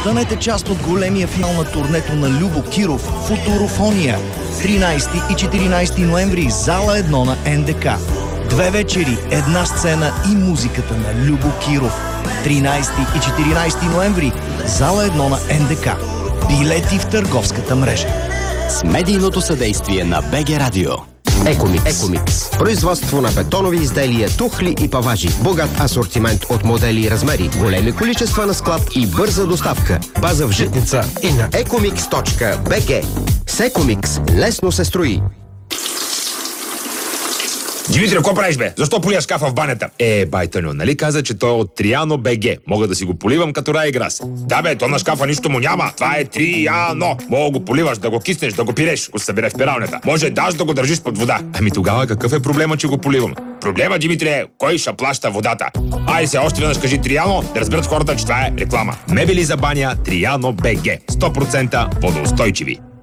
Станете част от големия финал на турнето на Любо Киров «Футурофония». 13 и 14 ноември, зала 1 на НДК. 2 вечери, една сцена и музиката на Любо Киров. 13 и 14 ноември, зала 1 на НДК. Билети в търговската мрежа. С медийното съдействие на БГ Радио. Екомикс. Производство на бетонови изделия, тухли и паважи. Богат асортимент от модели и размери. Големи количества на склад и бърза доставка. База в Житница и на ecomix.bg. С Екомикс лесно се строи. Димитри, какво правиш, бе? Защо полия шкафа в банята? Байтаню, нали каза, че той е от Триано БГ? Мога да си го поливам като Райграс. Да, бе, то на шкафа нищо му няма. Това е Триано. Мога го поливаш, да го киснеш, да го пиреш, го събере в пиралнята. Може даже да го държиш под вода. Ами тогава какъв е проблема, че го поливам? Проблема, Димитри, е кой ще плаща водата. Айде се, още веднъж кажи Триано, да разберат хората, че това е реклама. Мебели за баня Триано БГ. 100% водоустойчиви.